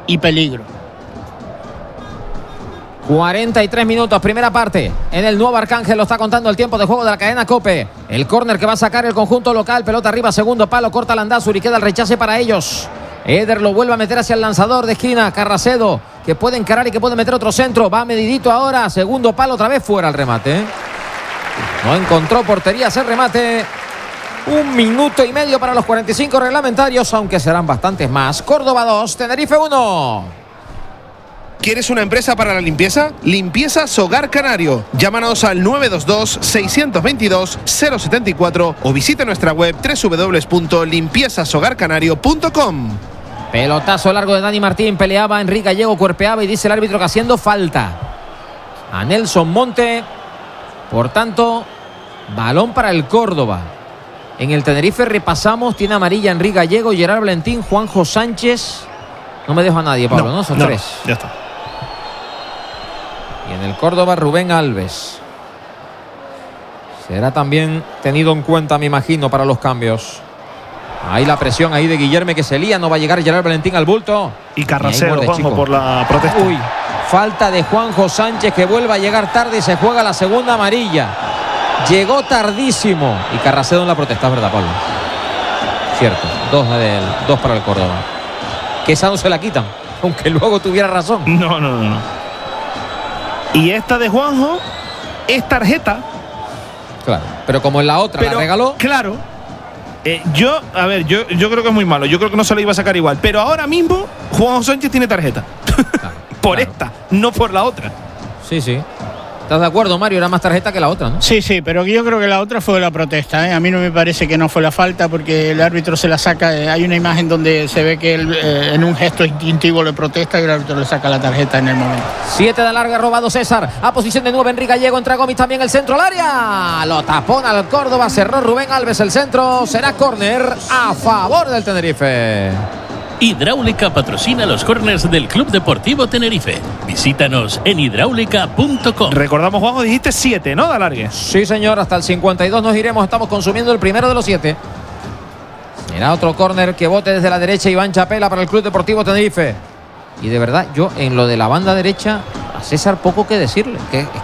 y peligro. 43 minutos, primera parte. En el Nuevo Arcángel lo está contando el tiempo de juego de la cadena COPE. El córner que va a sacar el conjunto local. Pelota arriba, segundo palo, corta Landázuri. Queda el rechace para ellos. Eder lo vuelve a meter hacia el lanzador de esquina. Carracedo, que puede encarar y que puede meter otro centro. Va medidito ahora. Segundo palo, otra vez fuera el remate. No encontró portería ese remate. 1 minuto y medio para los 45 reglamentarios, aunque serán bastantes más. Córdoba 2, Tenerife 1. ¿Quieres una empresa para la limpieza? Limpiezas Hogar Canario. Llámanos al 922-622-074 o visita nuestra web www.limpiezashogarcanario.com. Pelotazo largo de Dani Martín. Peleaba Enrique Gallego, cuerpeaba y dice el árbitro que haciendo falta a Nelson Monte. Por tanto, balón para el Córdoba. En el Tenerife repasamos, tiene amarilla Enrique Gallego, Gerard Valentín, Juanjo Sánchez. No me dejo a nadie, Pablo, ¿no? Son tres. Ya está. Y en el Córdoba, Rubén Alves. Será también tenido en cuenta, me imagino, para los cambios. Ahí la presión ahí de Guillerme que se lía. No va a llegar Gerard Valentín al bulto. Y Carracedo, Juanjo, por la protesta. Uy, falta de Juanjo Sánchez, que vuelve a llegar tarde y se juega la segunda amarilla. Llegó tardísimo. Y Carracedo en la protesta, es verdad, Pablo. Cierto, dos para el Córdoba. Que esa no se la quitan, aunque luego tuviera razón. No. Y esta de Juanjo es tarjeta. Claro, pero como en la otra la regaló. Claro. Yo creo que es muy malo. Yo creo que no se lo iba a sacar igual. Pero ahora mismo Juanjo Sánchez tiene tarjeta. Claro, por esta, no por la otra. Sí. ¿Estás de acuerdo, Mario? Era más tarjeta que la otra, ¿no? Sí, pero yo creo que la otra fue la protesta, ¿eh? A mí no me parece que no fue la falta porque el árbitro se la saca. Hay una imagen donde se ve que él en un gesto instintivo le protesta y el árbitro le saca la tarjeta en el momento. 7 de larga, robado César. A posición de 9, Enrique Gallego. Entra Gómez también el centro al área. Lo tapona al Córdoba. Cerró Rubén Alves el centro. Será córner a favor del Tenerife. Hidráulica patrocina los córners del Club Deportivo Tenerife. Visítanos en hidráulica.com. Recordamos, Juanjo, dijiste 7, ¿no? De alargue. Sí, señor, hasta el 52 nos iremos. Estamos consumiendo el primero de los 7. Será otro córner que bote desde la derecha Iván Chapela para el Club Deportivo Tenerife. Y de verdad, yo en lo de la banda derecha, a César poco que decirle.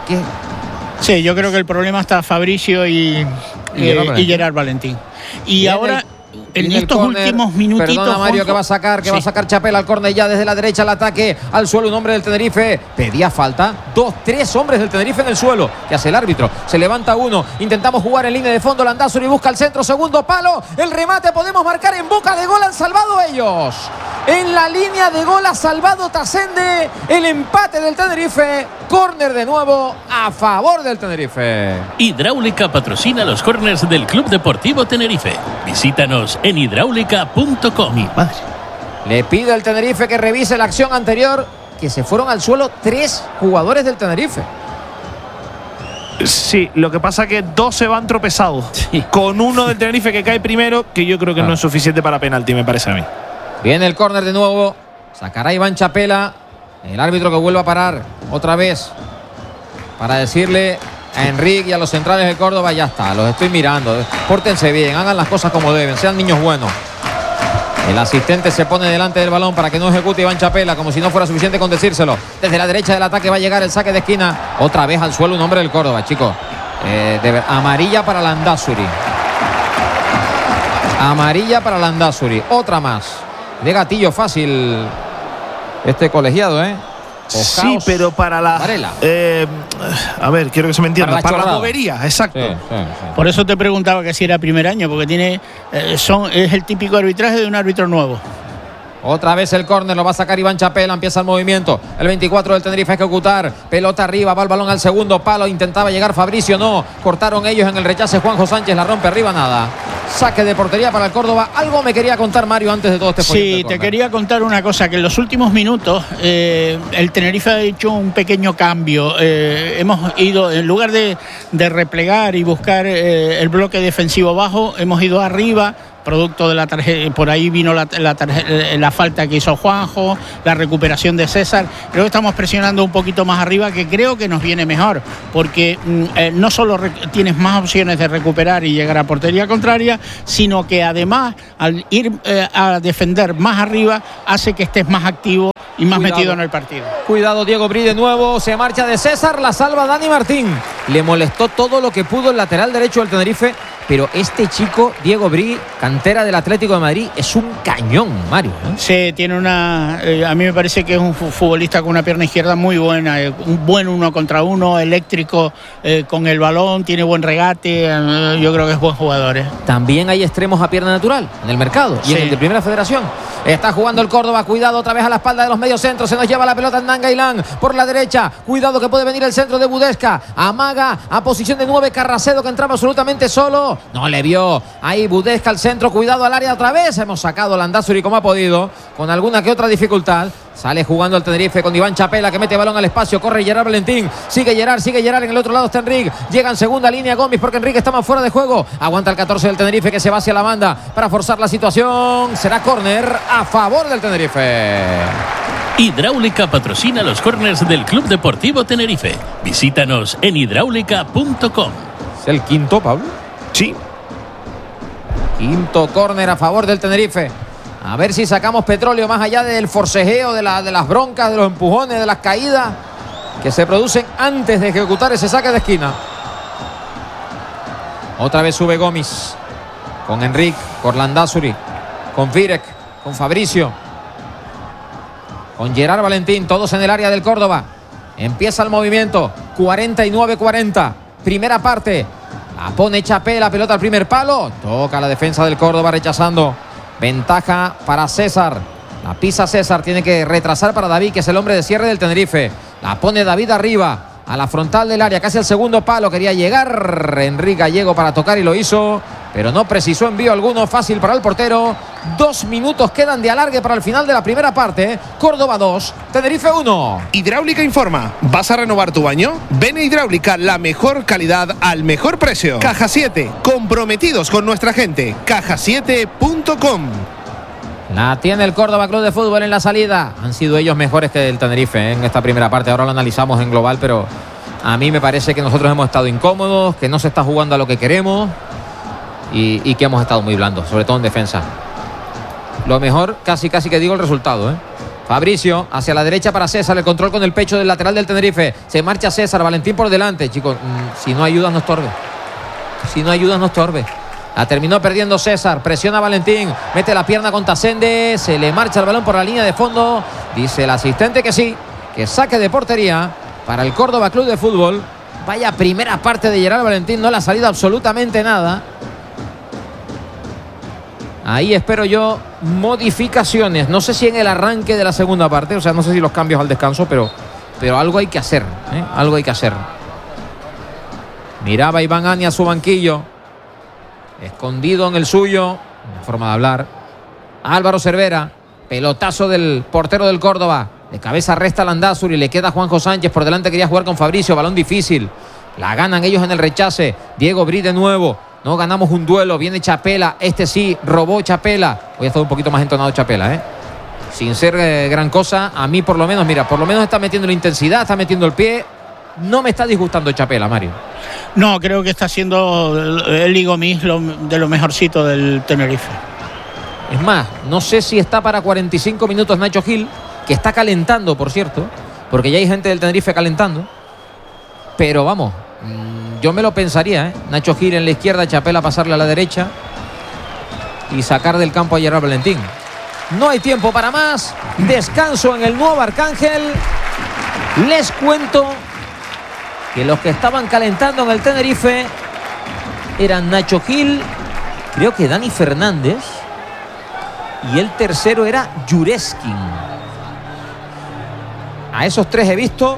Sí, yo creo que el problema está Fabricio y Gerard Valentín. Y ahora... En estos últimos minutitos. Perdona, Mario, que va a sacar Chapela al córner ya desde la derecha, el ataque al suelo, un hombre del Tenerife. Pedía falta. 3 hombres del Tenerife en el suelo. ¿Qué hace el árbitro? Se levanta uno. Intentamos jugar en línea de fondo. Landázuri busca el centro, segundo palo. El remate, podemos marcar en boca de gol. Han salvado ellos. En la línea de gol ha salvado Tasende. El empate del Tenerife. Córner de nuevo a favor del Tenerife. Hidráulica patrocina los córners del Club Deportivo Tenerife. Visítanos en hidráulica.com. Mi madre. Le pide al Tenerife que revise la acción anterior, que se fueron al suelo 3 jugadores del Tenerife. Sí, lo que pasa es que 2 se van tropezados. Sí. Con uno del Tenerife que cae primero, que yo creo que no es suficiente para penalti, me parece a mí. Viene el córner de nuevo. Sacará Iván Chapela. El árbitro que vuelve a parar otra vez para decirle a Enrique y a los centrales de Córdoba: ya está, los estoy mirando, pórtense bien, hagan las cosas como deben, sean niños buenos. El asistente se pone delante del balón para que no ejecute Iván Chapela, como si no fuera suficiente con decírselo. Desde la derecha del ataque va a llegar el saque de esquina. Otra vez al suelo un hombre del Córdoba, chicos. Amarilla para Landázuri. Amarilla para Landázuri. Otra más. De gatillo fácil este colegiado, Sí, pero para la... a ver, quiero que se me entienda. Para la bobería, exacto. Sí. Por eso te preguntaba que si era primer año, porque tiene es el típico arbitraje de un árbitro nuevo. Otra vez el córner, lo va a sacar Iván Chapela, empieza el movimiento. El 24 del Tenerife a ejecutar. Pelota arriba, va el balón al segundo palo. Intentaba llegar Fabricio, no. Cortaron ellos en el rechace. Juanjo Sánchez la rompe arriba, nada. Saque de portería para el Córdoba. Algo me quería contar, Mario, antes de todo este Sí, te quería contar una cosa, que en los últimos minutos el Tenerife ha hecho un pequeño cambio. Hemos ido, en lugar de replegar y buscar el bloque defensivo bajo, hemos ido arriba, producto de la tarjeta. Por ahí vino la falta que hizo Juanjo, la recuperación de César. Creo que estamos presionando un poquito más arriba, que creo que nos viene mejor, porque no solo tienes más opciones de recuperar y llegar a portería contraria, sino que además al ir a defender más arriba hace que estés más activo y más metido en el partido. Cuidado, Diego Bri de nuevo, se marcha de César, la salva Dani Martín. Le molestó todo lo que pudo el lateral derecho del Tenerife, pero este chico, Diego Bri, cantera del Atlético de Madrid, es un cañón, Mario, ¿eh? Sí, tiene a mí me parece que es un futbolista con una pierna izquierda muy buena, un buen 1 contra 1, eléctrico, con el balón, tiene buen regate, yo creo que es buen jugador. También hay extremos a pierna natural en el mercado y en el de Primera Federación. Está jugando el Córdoba, cuidado otra vez a la espalda de los mediocentros, se nos lleva la pelota Hernán Gailán por la derecha, cuidado que puede venir el centro de Budesca, amaga a posición de 9 Carracedo, que entraba absolutamente solo, no le vio, ahí Budesca al centro, cuidado al área otra vez, hemos sacado a Landázuri como ha podido, con alguna que otra dificultad. Sale jugando el Tenerife con Iván Chapela, que mete balón al espacio, corre Gerard Valentín, sigue Gerard, en el otro lado está Enrique, llega en segunda línea Gómez porque Enrique está más fuera de juego, aguanta el 14 del Tenerife que se va hacia la banda para forzar la situación, será córner a favor del Tenerife. Hidráulica patrocina los córners del Club Deportivo Tenerife. Visítanos en hidráulica.com. ¿Es el quinto, Pablo? Sí. Quinto córner a favor del Tenerife. A ver si sacamos petróleo más allá del forcejeo, de las broncas, de los empujones, de las caídas que se producen antes de ejecutar ese saque de esquina. Otra vez sube Gómez con Enrique, con Landázuri, con Firek, con Fabricio, con Gerard Valentín, todos en el área del Córdoba. Empieza el movimiento, 49-40, primera parte. La pone Chapela, pelota al primer palo, toca la defensa del Córdoba rechazando. Ventaja para César. La pisa César, tiene que retrasar para David, que es el hombre de cierre del Tenerife. La pone David arriba, a la frontal del área, casi al segundo palo. Quería llegar Enrique Gallego para tocar y lo hizo, pero no precisó envío alguno. Fácil para el portero. 2 minutos quedan de alargue para el final de la primera parte. Córdoba 2, Tenerife 1. Hidráulica informa. ¿Vas a renovar tu baño? Ven a Hidráulica, la mejor calidad al mejor precio. Caja 7, comprometidos con nuestra gente. Caja7.com. La tiene el Córdoba Club de Fútbol en la salida. Han sido ellos mejores que el Tenerife en esta primera parte. Ahora lo analizamos en global, pero a mí me parece que nosotros hemos estado incómodos, que no se está jugando a lo que queremos y que hemos estado muy blandos, sobre todo en defensa. Lo mejor, casi que digo el resultado, ¿eh? Fabricio hacia la derecha para César, el control con el pecho del lateral del Tenerife. Se marcha César, Valentín por delante. Chicos, si no ayudas no estorbe. Si no ayudas no estorbe. La terminó perdiendo César, presiona a Valentín, mete la pierna con Tasende, se le marcha el balón por la línea de fondo. Dice el asistente que sí, que saque de portería para el Córdoba Club de Fútbol. Vaya primera parte de Gerard Valentín, no le ha salido absolutamente nada. Ahí espero yo modificaciones. No sé si en el arranque de la segunda parte, o sea, no sé si los cambios al descanso, pero algo hay que hacer, ¿eh? Algo hay que hacer. Miraba Iván Ani a su banquillo, escondido en el suyo, una forma de hablar. Álvaro Cervera, pelotazo del portero del Córdoba, de cabeza resta Landázuri, le queda Juanjo Sánchez, por delante quería jugar con Fabricio, balón difícil, la ganan ellos en el rechace. Diego Bri de nuevo, no ganamos un duelo, viene Chapela, este sí, robó Chapela. Hoy ha estado un poquito más entonado Chapela, ¿eh? Sin ser gran cosa, a mí por lo menos, mira, por lo menos está metiendo la intensidad, está metiendo el pie. No me está disgustando Chapela, Mario. No, creo que está siendo el Gomis de lo mejorcito del Tenerife. Es más, no sé si está para 45 minutos Nacho Gil, que está calentando, por cierto, porque ya hay gente del Tenerife calentando. Pero vamos, yo me lo pensaría, ¿eh? Nacho Gil en la izquierda, Chapela pasarle a la derecha y sacar del campo a Gerard Valentín. No hay tiempo para más. Descanso en el Nuevo Arcángel. Les cuento que los que estaban calentando en el Tenerife eran Nacho Gil, creo que Dani Fernández, y el tercero era Jureskin. A esos tres he visto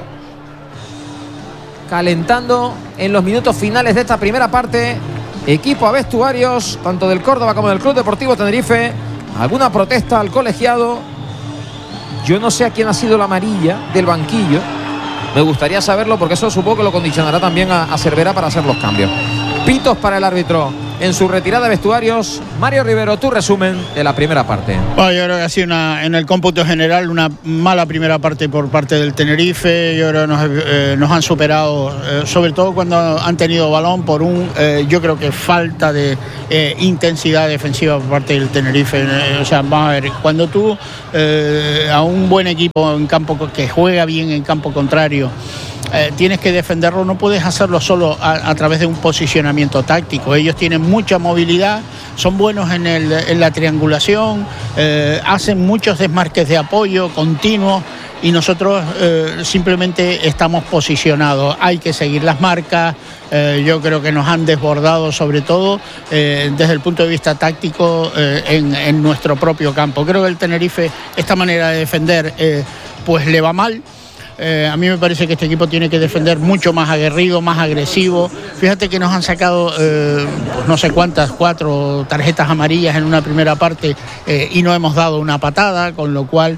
calentando en los minutos finales de esta primera parte. Equipo a vestuarios, tanto del Córdoba como del Club Deportivo Tenerife. Alguna protesta al colegiado. Yo no sé a quién ha sido la amarilla del banquillo. Me gustaría saberlo porque eso supongo que lo condicionará también a Cervera para hacer los cambios. Pitos para el árbitro. en su retirada de vestuarios. Mario Rivero, tu resumen de la primera parte. Bueno, yo creo que ha sido en el cómputo general una mala primera parte por parte del Tenerife. Yo creo que nos han superado, sobre todo cuando han tenido balón, por yo creo que falta de intensidad defensiva por parte del Tenerife. O sea, vamos a ver, cuando tú a un buen equipo en campo que juega bien en campo contrario, tienes que defenderlo, no puedes hacerlo solo a través de un posicionamiento táctico. Ellos tienen mucha movilidad, son buenos en la triangulación, hacen muchos desmarques de apoyo continuos y nosotros simplemente estamos posicionados. Hay que seguir las marcas. Yo creo que nos han desbordado, sobre todo desde el punto de vista táctico, en nuestro propio campo. Creo que el Tenerife, esta manera de defender, pues le va mal. A mí me parece que este equipo tiene que defender mucho más aguerrido, más agresivo. Fíjate que nos han sacado pues no sé cuántas, 4 tarjetas amarillas en una primera parte y no hemos dado una patada, con lo cual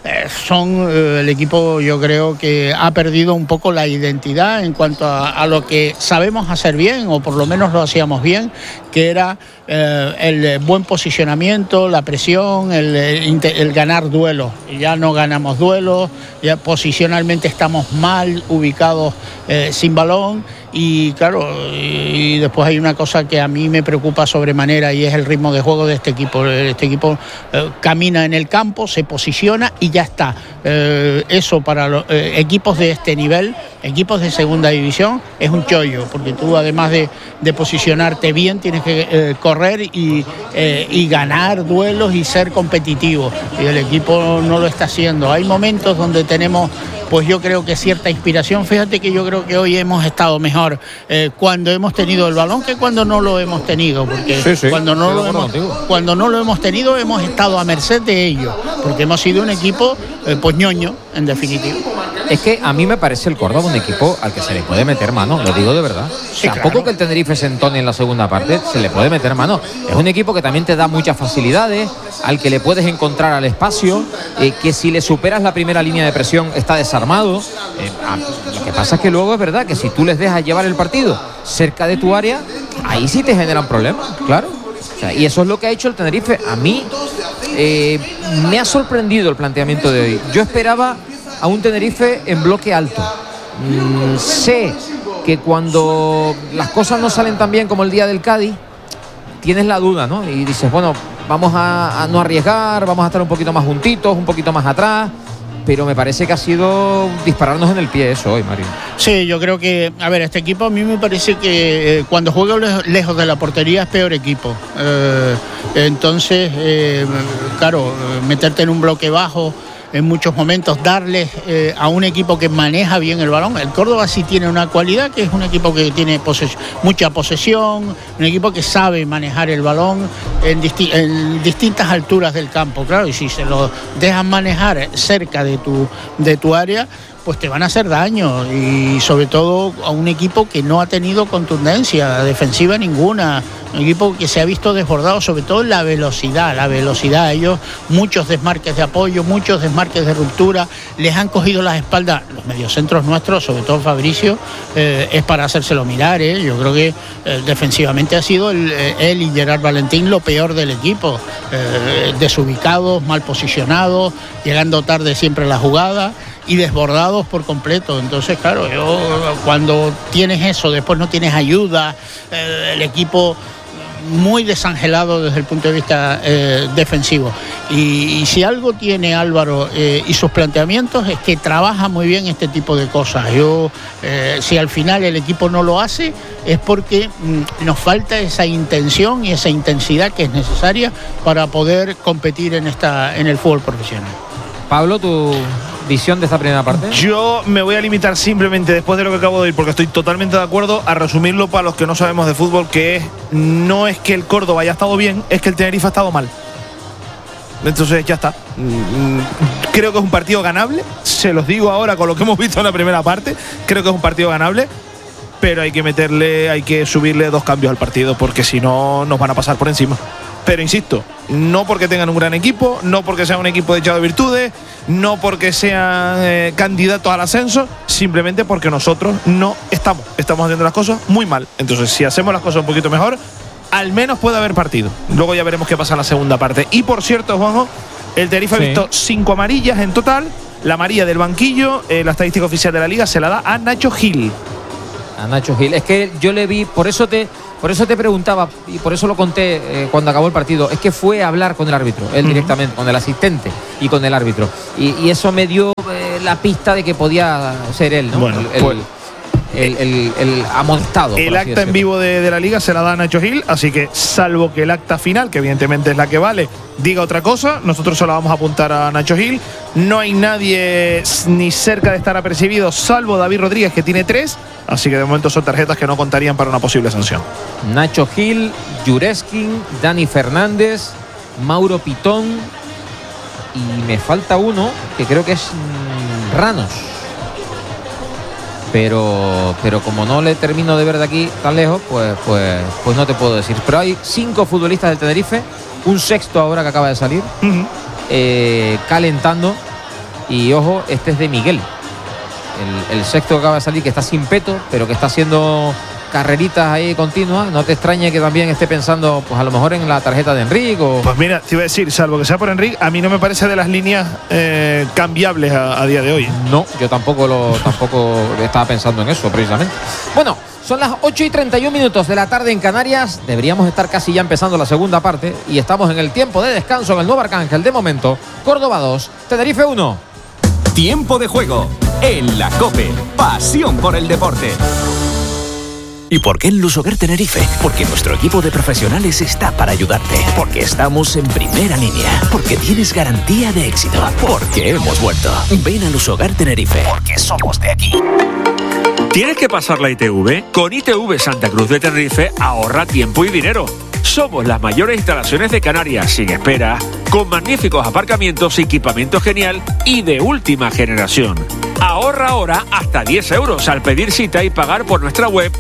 el equipo, yo creo que ha perdido un poco la identidad en cuanto a lo que sabemos hacer bien, o por lo menos lo hacíamos bien, que era el buen posicionamiento, la presión, el ganar duelos. Y ya no ganamos duelos, ya posicionalmente estamos mal ubicados sin balón. Y claro, y después hay una cosa que a mí me preocupa sobremanera, y es el ritmo de juego de este equipo. Este equipo camina en el campo, se posiciona y ya está. Eso para los equipos de este nivel, equipos de segunda división, es un chollo, porque tú, además de posicionarte bien, tienes que correr y ganar duelos y ser competitivo, y el equipo no lo está haciendo. Hay momentos donde tenemos, pues yo creo que cierta inspiración. Fíjate que yo creo que hoy hemos estado mejor cuando hemos tenido el balón que cuando no lo hemos tenido, porque sí, cuando no lo hemos tenido hemos estado a merced de ellos, porque hemos sido un equipo pues ñoño, en definitiva. Es que a mí me parece el Córdoba un equipo al que se le puede meter mano, lo digo de verdad. Sí, o sea, poco que el Tenerife se entone en la segunda parte, se le puede meter mano. Es un equipo que también te da muchas facilidades, al que le puedes encontrar al espacio, que si le superas la primera línea de presión está desarmado. Lo que pasa es que luego es verdad que si tú les dejas llevar el partido cerca de tu área, ahí sí te generan problemas, claro. O sea, y eso es lo que ha hecho el Tenerife. A mí me ha sorprendido el planteamiento de hoy. Yo esperaba a un Tenerife en bloque alto. Sé que cuando las cosas no salen tan bien como el día del Cádiz, tienes la duda, ¿no? Y dices, bueno, vamos a no arriesgar, vamos a estar un poquito más juntitos, un poquito más atrás. Pero me parece que ha sido dispararnos en el pie eso hoy, Mario. Sí, yo creo que, a ver, este equipo a mí me parece que cuando juega lejos de la portería es peor equipo. Entonces, claro, meterte en un bloque bajo en muchos momentos, darles a un equipo que maneja bien el balón. El Córdoba sí tiene una cualidad, que es un equipo que tiene mucha posesión, un equipo que sabe manejar el balón en distintas alturas del campo, claro, y si se lo dejan manejar cerca de tu área, pues te van a hacer daño, y sobre todo a un equipo que no ha tenido contundencia defensiva ninguna, un equipo que se ha visto desbordado, sobre todo en la velocidad. Ellos, muchos desmarques de apoyo, muchos desmarques de ruptura, les han cogido las espaldas. Los mediocentros nuestros, sobre todo Fabricio, es para hacérselo mirar, ¿eh? Yo creo que defensivamente ha sido él y Gerard Valentín lo peor del equipo, desubicados, mal posicionados, llegando tarde siempre a la jugada y desbordados por completo. Entonces, claro, cuando tienes eso, después no tienes ayuda, el equipo muy desangelado desde el punto de vista defensivo. Y si algo tiene Álvaro y sus planteamientos, es que trabaja muy bien este tipo de cosas. Si al final el equipo no lo hace, es porque nos falta esa intención y esa intensidad que es necesaria para poder competir en el fútbol profesional. Pablo, tu visión de esta primera parte. Yo me voy a limitar simplemente, después de lo que acabo de oír, porque estoy totalmente de acuerdo, a resumirlo para los que no sabemos de fútbol, que no es que el Córdoba haya estado bien, es que el Tenerife ha estado mal. Entonces ya está. Creo que es un partido ganable, se los digo ahora con lo que hemos visto en la primera parte, creo que es un partido ganable, pero hay que subirle 2 cambios al partido, porque si no nos van a pasar por encima. Pero insisto, no porque tengan un gran equipo, no porque sea un equipo echado de virtudes, no porque sean candidatos al ascenso, simplemente porque nosotros no estamos haciendo las cosas muy mal. Entonces, si hacemos las cosas un poquito mejor, al menos puede haber partido. Luego ya veremos qué pasa en la segunda parte. Y por cierto, Juanjo, el Tenerife ha visto 5 amarillas en total. La amarilla del banquillo, la estadística oficial de la Liga se la da a Nacho Gil. A Nacho Gil. Es que yo le vi, por eso te preguntaba y por eso lo conté cuando acabó el partido. Es que fue a hablar con el árbitro, él directamente, con el asistente y con el árbitro. Y eso me dio la pista de que podía ser él, ¿no? Bueno, el amonestado. El acta en vivo de la Liga se la da a Nacho Gil, así que salvo que el acta final, que evidentemente es la que vale, diga otra cosa, nosotros se la vamos a apuntar a Nacho Gil. No hay nadie ni cerca de estar apercibido, salvo David Rodríguez, que tiene 3, así que de momento son tarjetas que no contarían para una posible sanción. Nacho Gil, Jureskin, Dani Fernández, Mauro Pitón y me falta uno que creo que es Ranos. Pero como no le termino de ver de aquí tan lejos, pues no te puedo decir. Pero hay 5 futbolistas del Tenerife, un sexto ahora que acaba de salir, calentando. Y ojo, este es de Miguel, el sexto que acaba de salir, que está sin peto, pero que está haciendo carreritas ahí continuas. No te extrañe que también esté pensando, pues a lo mejor en la tarjeta de Enrique o… Pues mira, te iba a decir, salvo que sea por Enrique, a mí no me parece de las líneas cambiables a día de hoy. No, yo tampoco estaba pensando en eso precisamente. Bueno, son las 8:31 de la tarde en Canarias. Deberíamos estar casi ya empezando la segunda parte y estamos en el tiempo de descanso en el Nuevo Arcángel. De momento, Córdoba 2, Tenerife 1. Tiempo de juego en la COPE. Pasión por el deporte. ¿Y por qué en Lusogar Tenerife? Porque nuestro equipo de profesionales está para ayudarte. Porque estamos en primera línea. Porque tienes garantía de éxito. Porque hemos vuelto. Ven a Lusogar Tenerife. Porque somos de aquí. ¿Tienes que pasar la ITV? Con ITV Santa Cruz de Tenerife ahorra tiempo y dinero. Somos las mayores instalaciones de Canarias, sin espera, con magníficos aparcamientos, equipamiento genial y de última generación. Ahorra ahora hasta 10 euros al pedir cita y pagar por nuestra web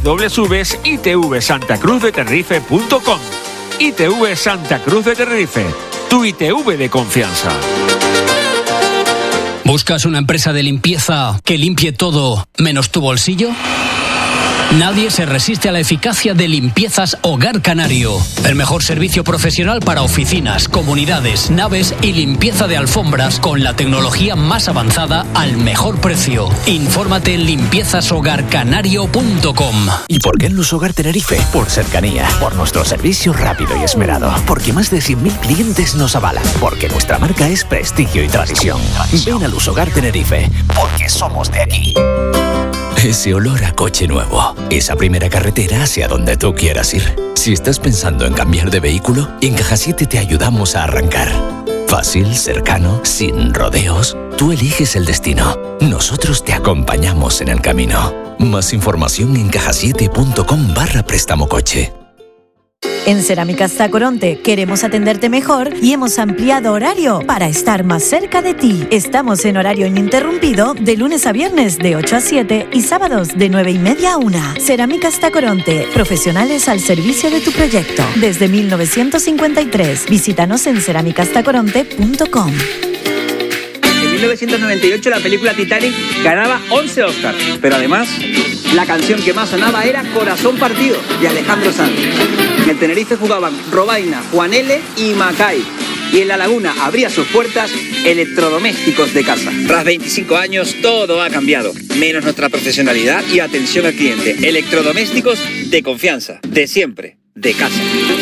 www.itvsantacruzdetenerife.com. ITV Santa Cruz de Tenerife, tu ITV de confianza. ¿Buscas una empresa de limpieza que limpie todo menos tu bolsillo? Nadie se resiste a la eficacia de Limpiezas Hogar Canario. El mejor servicio profesional para oficinas, comunidades, naves y limpieza de alfombras con la tecnología más avanzada al mejor precio. Infórmate en limpiezashogarcanario.com. ¿Y por qué en Lusogar Tenerife? Por cercanía, por nuestro servicio rápido y esmerado, porque más de 100.000 clientes nos avalan, porque nuestra marca es prestigio y tradición. Ven a Lusogar Tenerife, porque somos de aquí. Ese olor a coche nuevo, esa primera carretera hacia donde tú quieras ir. Si estás pensando en cambiar de vehículo, en Caja 7 te ayudamos a arrancar. Fácil, cercano, sin rodeos. Tú eliges el destino. Nosotros te acompañamos en el camino. Más información en cajasiete.com/préstamo coche. En Cerámicas Tacoronte queremos atenderte mejor y hemos ampliado horario para estar más cerca de ti. Estamos en horario ininterrumpido de lunes a viernes de 8 a 7 y sábados de 9:30 a 1. Cerámicas Tacoronte, profesionales al servicio de tu proyecto. Desde 1953, visítanos en cerámicastacoronte.com. En 1998 la película Titanic ganaba 11 Oscars, pero además la canción que más sonaba era Corazón Partido, de Alejandro Sanz. En el Tenerife jugaban Robaina, Juan L. y Macay. Y en La Laguna abría sus puertas Electrodomésticos de Casa. Tras 25 años todo ha cambiado, menos nuestra profesionalidad y atención al cliente. Electrodomésticos de confianza, de siempre, de casa.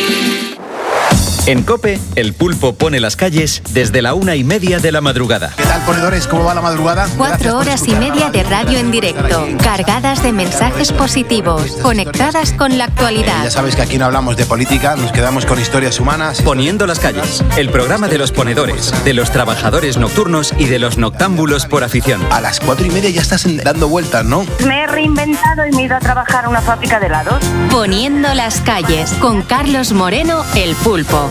En COPE, el pulpo pone las calles desde la 1:30 de la madrugada. ¿Qué tal, ponedores? ¿Cómo va la madrugada? 4 horas y media de radio en directo, cargadas de mensajes positivos, conectadas con la actualidad. Ya sabes que aquí no hablamos de política, nos quedamos con historias humanas. Poniendo las calles, el programa de los ponedores, de los trabajadores nocturnos y de los noctámbulos por afición. A las 4:30 ya estás dando vueltas, ¿no? Me he reinventado y me he ido a trabajar a una fábrica de helados. Poniendo las calles, con Carlos Moreno, el pulpo.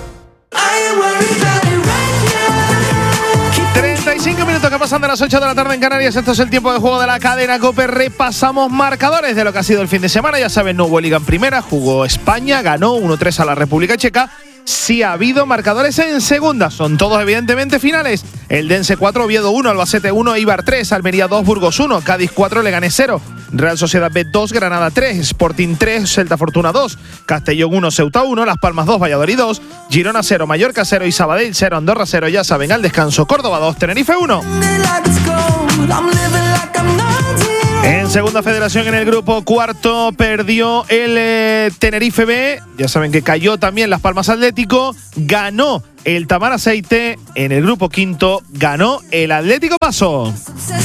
35 minutos que pasan de las 8 de la tarde en Canarias. Esto es el tiempo de juego de la cadena COPE. Repasamos marcadores de lo que ha sido el fin de semana. Ya saben, no hubo Liga en primera, jugó España, ganó 1-3 a la República Checa. Sí ha habido marcadores en segunda, son todos evidentemente finales. El Dense 4, Oviedo 1, Albacete 1, Eibar 3, Almería 2, Burgos 1, Cádiz 4, Leganés 0, Real Sociedad B 2, Granada 3, Sporting 3, Celta Fortuna 2, Castellón 1, Ceuta 1, Las Palmas 2, Valladolid 2, Girona 0, Mallorca 0 y Sabadell 0, Andorra 0. Ya saben, al descanso, Córdoba 2, Tenerife 1. En segunda federación, en el grupo cuarto, perdió el Tenerife B. Ya saben que cayó también Las Palmas Atlético. Ganó el Tamar Aceite. En el grupo quinto, ganó el Atlético Paso.